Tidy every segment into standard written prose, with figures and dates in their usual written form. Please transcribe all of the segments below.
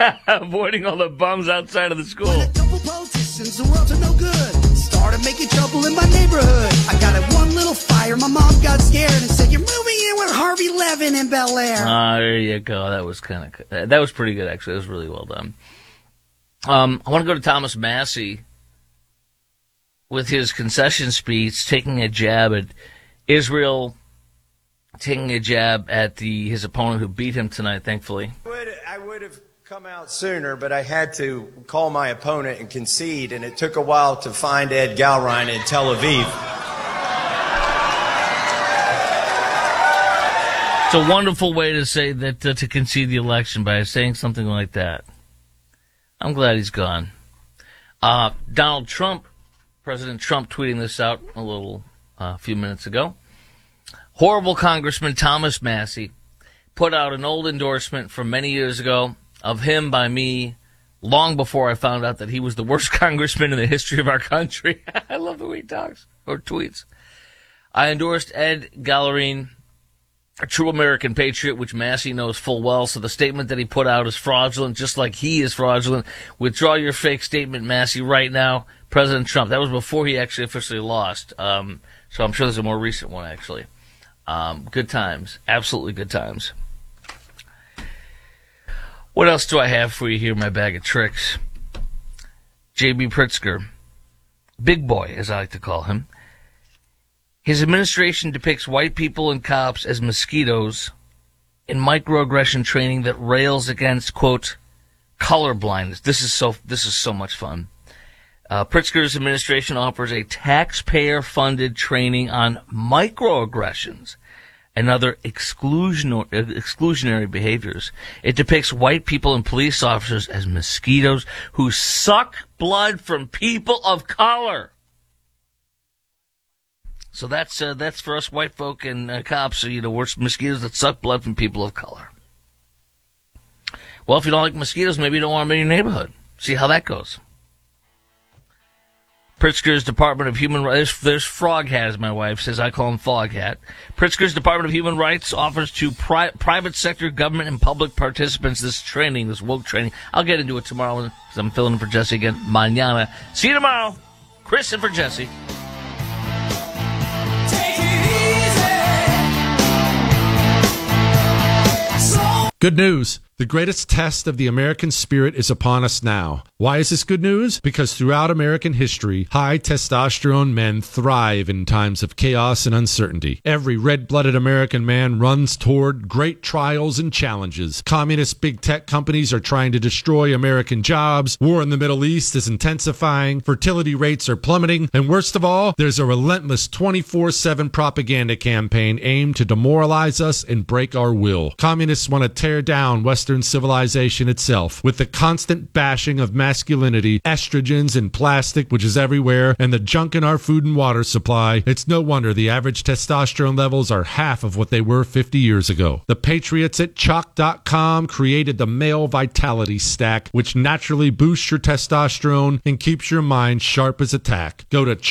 Avoiding all the bums outside of the school. When a couple politicians, the world's are no good, started making trouble in my neighborhood. I got at one little fire, my mom got scared and said, "You're moving in with Harvey Levin in Bel Air." There you go. That was that was pretty good, actually. That was really well done. I want to go to Thomas Massie with his concession speech, taking a jab at Israel, taking a jab at his opponent who beat him tonight, thankfully. I would have come out sooner, but I had to call my opponent and concede, and it took a while to find Ed Galrein in Tel Aviv. It's a wonderful way to say that, to concede the election by saying something like that. I'm glad he's gone. Donald Trump, President Trump, tweeting this out a few minutes ago. Horrible Congressman Thomas Massie put out an old endorsement from many years ago of him by me long before I found out that he was the worst congressman in the history of our country. I love the way he talks or tweets. I endorsed Ed Gallerin, a true American patriot, which Massie knows full well, so the statement that he put out is fraudulent, just like he is fraudulent. Withdraw your fake statement, Massie, right now. President Trump. That was before he actually officially lost. So I'm sure there's a more recent one, actually. Good times. Absolutely good times. What else do I have for you here in my bag of tricks? J.B. Pritzker. Big Boy, as I like to call him. His administration depicts white people and cops as mosquitoes in microaggression training that rails against, quote, colorblindness. This is so much fun. Pritzker's administration offers a taxpayer-funded training on microaggressions and other exclusionary behaviors. It depicts white people and police officers as mosquitoes who suck blood from people of color. So that's for us white folk and cops. So, we're mosquitoes that suck blood from people of color. Well, if you don't like mosquitoes, maybe you don't want them in your neighborhood. See how that goes. Pritzker's Department of Human Rights, there's Frog Hat, as my wife says. I call him Fog Hat. Pritzker's Department of Human Rights offers to private sector, government, and public participants this training, this woke training. I'll get into it tomorrow because I'm filling in for Jesse again. Mañana. See you tomorrow. Chris and for Jesse. Good news. The greatest test of the American spirit is upon us now. Why is this good news? Because throughout American history, high testosterone men thrive in times of chaos and uncertainty. Every red-blooded American man runs toward great trials and challenges. Communist big tech companies are trying to destroy American jobs. War in the Middle East is intensifying. Fertility rates are plummeting. And worst of all, there's a relentless 24/7 propaganda campaign aimed to demoralize us and break our will. Communists want to tear down Western civilization itself with the constant bashing of masculinity, estrogens and plastic, which is everywhere, and the junk in our food and water supply. It's no wonder the average testosterone levels are half of what they were 50 years ago. The patriots at Chalk.com created the Male Vitality Stack, which naturally boosts your testosterone and keeps your mind sharp as a tack. Go to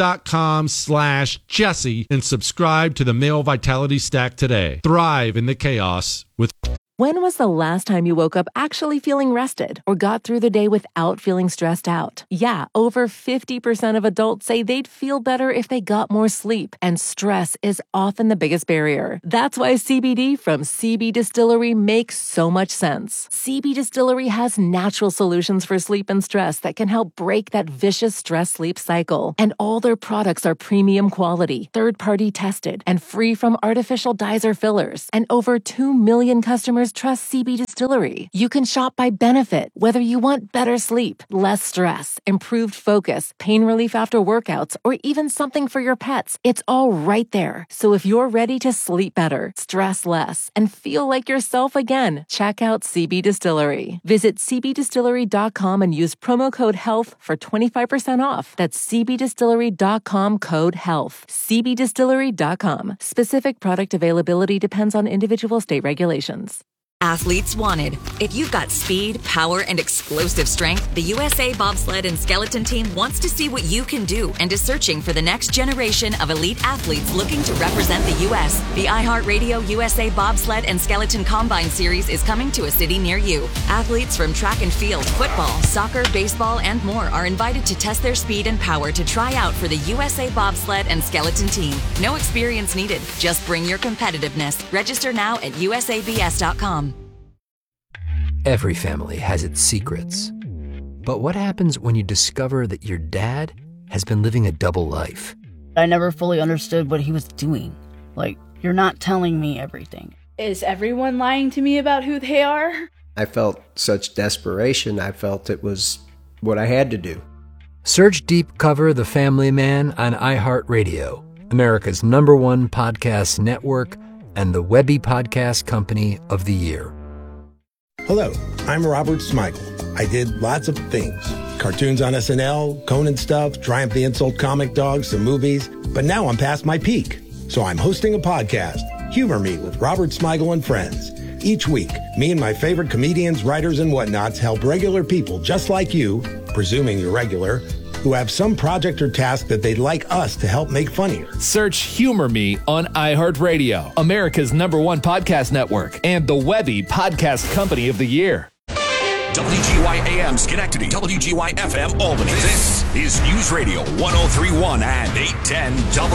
Chalk.com/Jesse and subscribe to the Male Vitality Stack today. Thrive in the chaos with... When was the last time you woke up actually feeling rested or got through the day without feeling stressed out? Yeah, over 50% of adults say they'd feel better if they got more sleep, and stress is often the biggest barrier. That's why CBD from CB Distillery makes so much sense. CB Distillery has natural solutions for sleep and stress that can help break that vicious stress-sleep cycle. And all their products are premium quality, third-party tested, and free from artificial dyes or fillers. And over 2 million customers trust CB Distillery. You can shop by benefit, whether you want better sleep, less stress, improved focus, pain relief after workouts, or even something for your pets. It's all right there. So if you're ready to sleep better, stress less, and feel like yourself again, check out CB Distillery. Visit cbdistillery.com and use promo code HEALTH for 25% off. That's cbdistillery.com, code HEALTH. cbdistillery.com. Specific product availability depends on individual state regulations. athletes wanted. If you've got speed, power, and explosive strength, the USA Bobsled and Skeleton Team wants to see what you can do and is searching for the next generation of elite athletes looking to represent the U.S. The iHeartRadio USA Bobsled and Skeleton Combine Series is coming to a city near you. Athletes from track and field, football, soccer, baseball, and more are invited to test their speed and power to try out for the USA Bobsled and Skeleton Team. No experience needed. Just bring your competitiveness. Register now at usabs.com. Every family has its secrets. But what happens when you discover that your dad has been living a double life? I never fully understood what he was doing. Like, you're not telling me everything. Is everyone lying to me about who they are? I felt such desperation. I felt it was what I had to do. Search Deep Cover The Family Man on iHeartRadio, America's #1 podcast network and the Webby Podcast Company of the Year. Hello, I'm Robert Smigel. I did lots of things. Cartoons on SNL, Conan stuff, Triumph the Insult comic dogs, some movies. But now I'm past my peak. So I'm hosting a podcast, Humor Me with Robert Smigel and Friends. Each week, me and my favorite comedians, writers, and whatnots help regular people just like you, presuming you're regular, who have some project or task that they'd like us to help make funnier. Search Humor Me on iHeartRadio, America's #1 podcast network, and the Webby Podcast Company of the Year. WGY-AM Schenectady, WGY-FM Albany. This is News Radio 103.1 and 810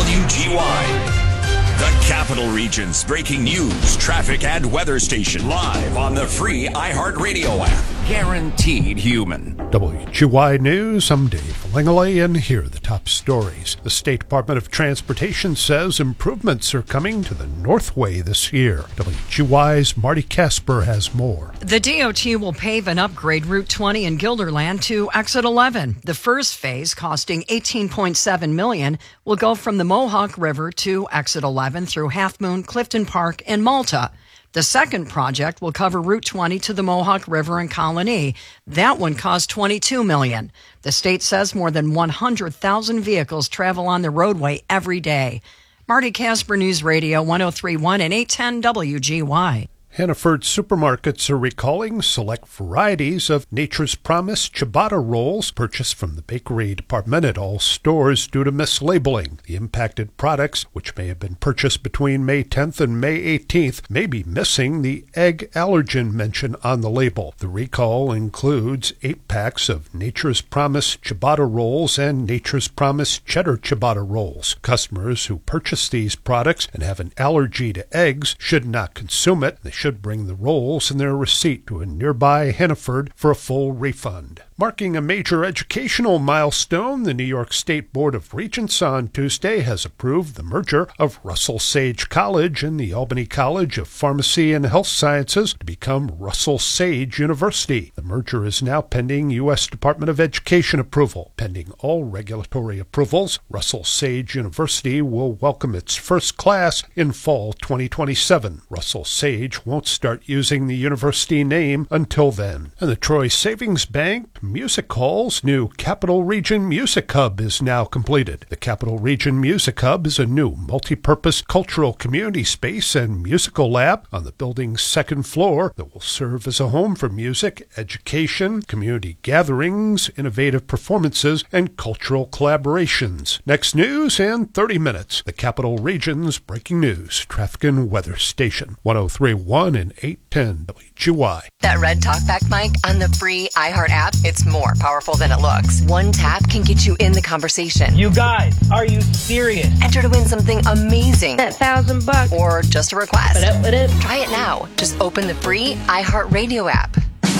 WGY. The Capital Region's breaking news, traffic, and weather station live on the free iHeartRadio app. Guaranteed human. WGY News, I'm Dave Langley, and here are the top stories. The State Department of Transportation says improvements are coming to the Northway this year. WGY's Marty Casper has more. The DOT will pave and upgrade Route 20 in Guilderland to Exit 11. The first phase, costing $18.7 million, will go from the Mohawk River to Exit 11 through Half Moon, Clifton Park, and Malta. The second project will cover Route 20 to the Mohawk River and Colony. That one cost $22 million. The state says more than 100,000 vehicles travel on the roadway every day. Marty Casper, News Radio 103.1 and 810 WGY. Hannaford supermarkets are recalling select varieties of Nature's Promise ciabatta rolls purchased from the bakery department at all stores due to mislabeling. The impacted products, which may have been purchased between May 10th and May 18th, may be missing the egg allergen mention on the label. The recall includes 8 packs of Nature's Promise ciabatta rolls and Nature's Promise cheddar ciabatta rolls. Customers who purchase these products and have an allergy to eggs should not consume it. They should bring the rolls and their receipt to a nearby Hannaford for a full refund. Marking a major educational milestone, the New York State Board of Regents on Tuesday has approved the merger of Russell Sage College and the Albany College of Pharmacy and Health Sciences to become Russell Sage University. The merger is now pending U.S. Department of Education approval. Pending all regulatory approvals, Russell Sage University will welcome its first class in fall 2027. Russell Sage won't start using the university name until then. And the Troy Savings Bank Music Hall's new Capital Region Music Hub is now completed. The Capital Region Music Hub is a new multi-purpose cultural community space and musical lab on the building's second floor that will serve as a home for music, education, community gatherings, innovative performances, and cultural collaborations. Next news in 30 minutes. The Capital Region's breaking news, traffic and weather station. 103.1 and 810 WGY. That red talkback mic on the free iHeart app, it's more powerful than it looks. One tap can get you in the conversation. You guys, are you serious? Enter to win something amazing. That $1,000. Or just a request. Ba-da-ba-da. Try it now. Just open the free iHeartRadio app.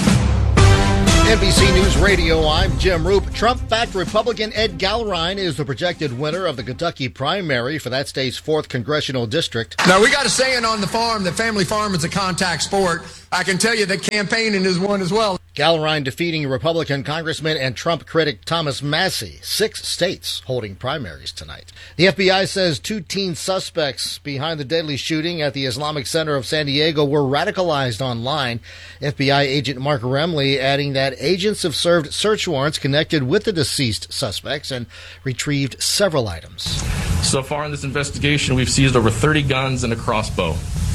NBC News Radio, I'm Jim Roop. Trump-backed Republican Ed Gallrein is the projected winner of the Kentucky primary for that state's 4th congressional district. Now, we got a saying on the farm that family farm is a contact sport. I can tell you that campaigning is one as well. Gallrein defeating Republican Congressman and Trump critic Thomas Massie. 6 states holding primaries tonight. The FBI says 2 teen suspects behind the deadly shooting at the Islamic Center of San Diego were radicalized online. FBI agent Mark Remley adding that agents have served search warrants connected with the deceased suspects and retrieved several items. So far in this investigation, we've seized over 30 guns and a crossbow.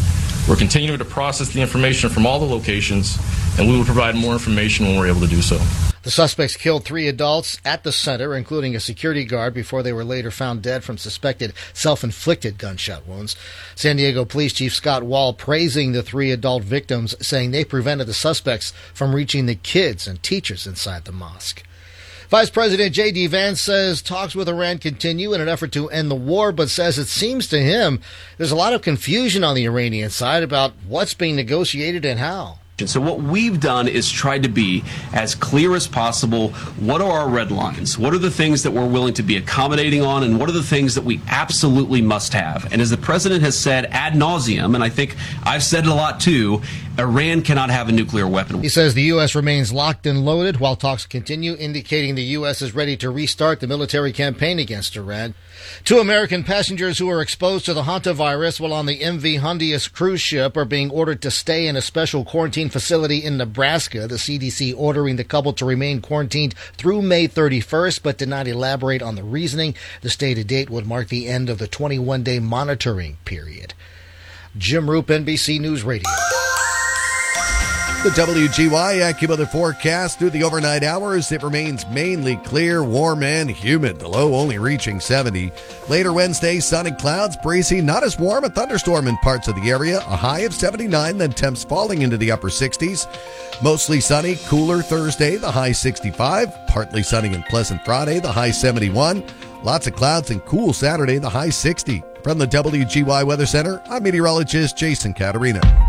We're continuing to process the information from all the locations, and we will provide more information when we're able to do so. The suspects killed 3 adults at the center, including a security guard, before they were later found dead from suspected self-inflicted gunshot wounds. San Diego Police Chief Scott Wall praising the 3 adult victims, saying they prevented the suspects from reaching the kids and teachers inside the mosque. Vice President J.D. Vance says talks with Iran continue in an effort to end the war, but says it seems to him there's a lot of confusion on the Iranian side about what's being negotiated and how. So what we've done is tried to be as clear as possible. What are our red lines? What are the things that we're willing to be accommodating on? And what are the things that we absolutely must have? And as the president has said ad nauseum, and I think I've said it a lot too, Iran cannot have a nuclear weapon. He says the U.S. remains locked and loaded while talks continue, indicating the U.S. is ready to restart the military campaign against Iran. 2 American passengers who were exposed to the hantavirus while on the MV Hondius cruise ship are being ordered to stay in a special quarantine facility in Nebraska. The CDC ordering the couple to remain quarantined through May 31st, but did not elaborate on the reasoning. The stated date would mark the end of the 21-day monitoring period. Jim Roop, NBC News Radio. The WGY AccuWeather forecast through the overnight hours. It remains mainly clear, warm, and humid. The low only reaching 70. Later Wednesday, sunny clouds, breezy, not as warm, a thunderstorm in parts of the area. A high of 79, then temps falling into the upper 60s. Mostly sunny, cooler Thursday, the high 65. Partly sunny and pleasant Friday, the high 71. Lots of clouds and cool Saturday, the high 60. From the WGY Weather Center, I'm meteorologist Jason Caterina.